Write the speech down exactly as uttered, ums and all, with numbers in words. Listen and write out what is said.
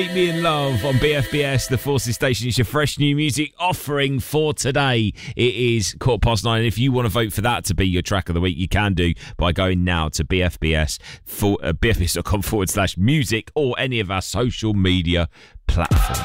Keep Me in Love on B F B S, the Forces Station. It's your fresh new music offering for today. It is quarter past nine. If you want to vote for that to be your track of the week, you can do by going now to B F B S for uh, B F B S dot com forward slash music or any of our social media platforms.